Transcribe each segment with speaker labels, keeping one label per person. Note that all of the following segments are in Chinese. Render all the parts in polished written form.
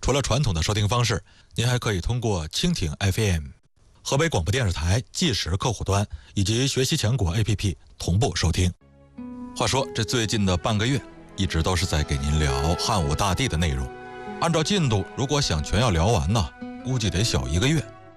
Speaker 1: 除了传统的收听方式，您还可以通过蜻蜓 FM、河北广播电视台即时客户端以及学习强国 APP 同步收听。话说，这最近的半个月一直都是在给您聊汉武大帝的内容。按照进度，如果想全要聊完呢，估计得小1个月。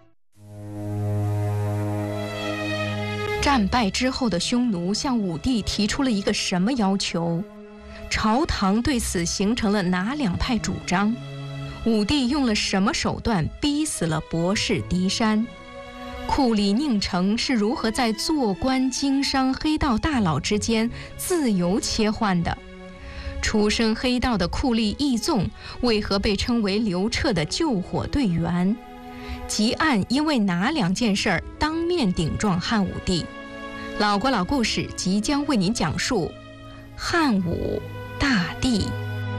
Speaker 2: 战败之后的匈奴向武帝提出了一个什么要求？朝堂对此形成了哪两派主张？武帝用了什么手段逼死了博士狄山？库里宁城是如何在做官、经商、黑道大佬之间自由切换的？出身黑道的库利义纵为何被称为刘彻的救火队员？汲黯因为哪2件事儿当面顶撞汉武帝？老国老故事即将为您讲述汉武大帝。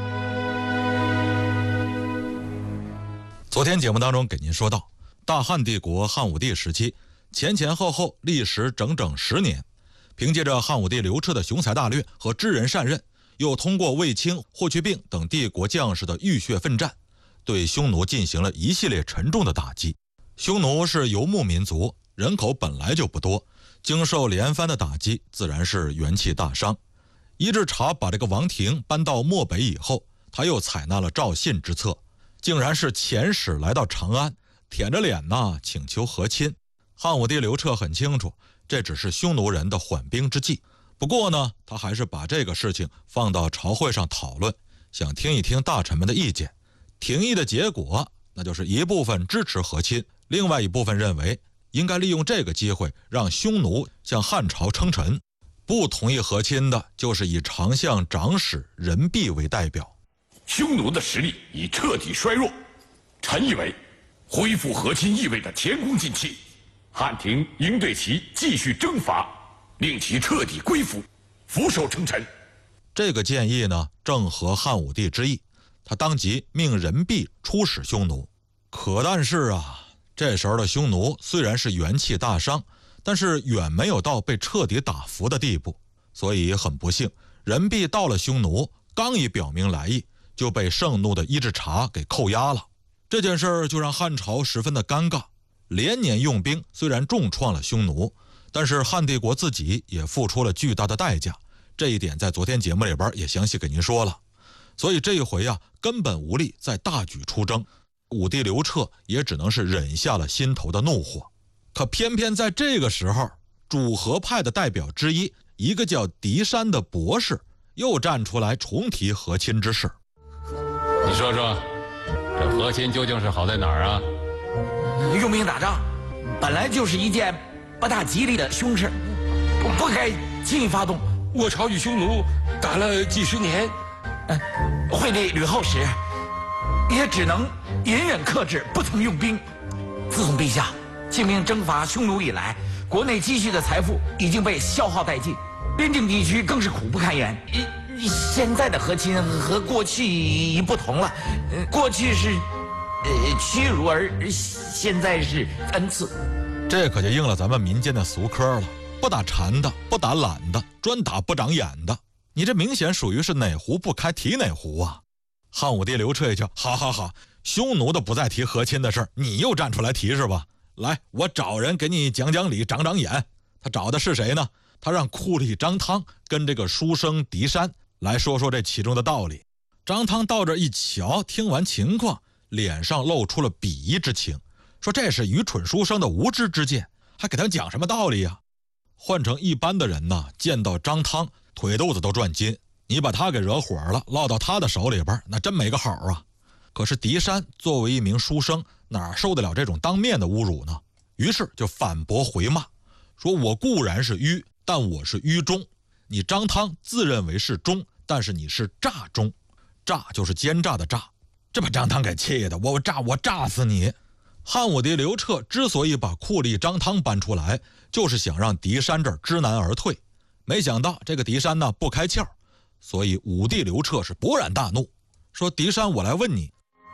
Speaker 1: 昨天节目当中给您说到，大汉帝国汉武帝时期前后历时整整10年，凭借着汉武帝刘彻的雄才大略和知人善任，又通过卫青、霍去病等帝国将士的浴血奋战，对匈奴进行了一系列沉重的打击。匈奴是游牧民族，人口本来就不多，经受连番的打击，自然是元气大伤。伊稚茶把这个王庭搬到漠北以后，他又采纳了赵信之策，竟然是遣使来到长安，舔着脸请求和亲。汉武帝刘彻很清楚，这只是匈奴人的缓兵之计。不过呢，他还是把这个事情放到朝会上讨论，想听一听大臣们的意见。廷议的结果，那就是一部分支持和亲，另外一部分认为应该利用这个机会让匈奴向汉朝称臣。不同意和亲的就是以长相长史任弼为代表。
Speaker 3: 匈奴的实力已彻底衰弱，臣以为恢复和亲意味的前功尽弃，汉廷应对其继续征伐，令其彻底归服，俯首称臣。
Speaker 1: 这个建议呢，正合汉武帝之意，他当即命任弼出使匈奴。可但是这时候的匈奴虽然是元气大伤，但是远没有到被彻底打服的地步，所以很不幸，任弼到了匈奴，刚一表明来意，就被盛怒的伊稚茶给扣押了。这件事就让汉朝十分的尴尬，连年用兵虽然重创了匈奴，但是汉帝国自己也付出了巨大的代价，这一点在昨天节目里边也详细给您说了。所以这一回根本无力再大举出征，武帝刘彻也只能是忍下了心头的怒火。可偏偏在这个时候，主和派的代表之一，一个叫狄山的博士，又站出来重提和亲之事。
Speaker 4: 你说说，这和亲究竟是好在哪儿啊？
Speaker 5: 用兵打仗本来就是一件不大吉利的凶事，不该轻易发动。
Speaker 3: 我朝与匈奴打了几十年，
Speaker 5: 惠帝吕后时也只能隐忍克制，不曾用兵。自从陛下进兵征伐匈奴以来，国内积蓄的财富已经被消耗殆尽，边境地区更是苦不堪言。现在的和亲和过去已不同了，过去是屈辱，而现在是恩赐。
Speaker 1: 这可就应了咱们民间的俗科了，不打馋的，不打懒的，专打不长眼的。你这明显属于是哪壶不开提哪壶啊！汉武帝刘彻一瞧，好，匈奴的不再提和亲的事儿，你又站出来提是吧？来，我找人给你讲讲理，长长眼。他找的是谁呢？他让库里张汤跟这个书生狄山来说说这其中的道理。张汤到这一瞧，听完情况，脸上露出了鄙夷之情，说这是愚蠢书生的无知之见，还给他讲什么道理呀？换成一般的人见到张汤腿肚子都转筋，你把他给惹火了，落到他的手里边，那真没个好啊。可是狄山作为一名书生，哪受得了这种当面的侮辱呢？于是就反驳回骂，说我固然是愚，但我是愚忠。你张汤自认为是忠，但是你是诈忠，诈就是奸诈的诈。这把张汤给气的，我诈死你！汉武帝刘彻之所以把酷吏张汤搬出来，就是想让狄山这儿知难而退。没想到这个狄山不开窍，所以武帝刘彻是勃然大怒，说狄山，我来问你，